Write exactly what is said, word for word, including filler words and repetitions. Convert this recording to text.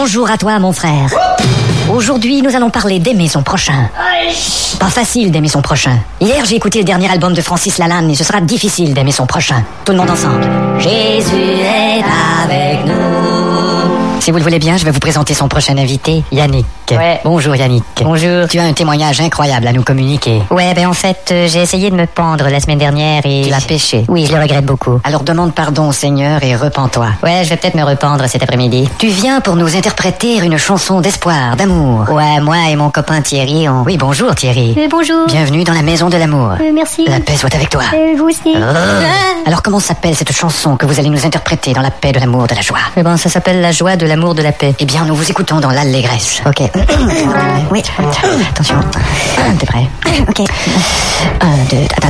Bonjour à toi, mon frère. Aujourd'hui, nous allons parler d'aimer son prochain. Pas facile d'aimer son prochain. Hier, j'ai écouté le dernier album de Francis Lalanne et ce sera difficile d'aimer son prochain. Tout le monde ensemble. Jésus est avec nous. Si vous le voulez bien, je vais vous présenter son prochain invité, Yannick. Ouais. Bonjour Yannick. Bonjour. Tu as un témoignage incroyable à nous communiquer. Ouais, ben en fait, euh, j'ai essayé de me pendre la semaine dernière et... Tu as péché. Oui, je le regrette beaucoup. Alors demande pardon au Seigneur et repens-toi. Ouais, je vais peut-être me rependre cet après-midi. Tu viens pour nous interpréter une chanson d'espoir, d'amour. Ouais, moi et mon copain Thierry, on... Oui, bonjour Thierry. Euh, bonjour. Bienvenue dans la maison de l'amour. Euh, merci. La paix soit avec toi. Euh, vous aussi. Oh. Alors comment s'appelle cette chanson que vous allez nous interpréter dans la paix, de l'amour, de la joie? Eh ben, ça s'appelle La joie de l'amour de la paix. Eh bien, nous vous écoutons dans l'allégresse. Ok. Oui. Attention. T'es prêt? Ok. Un, deux, attends.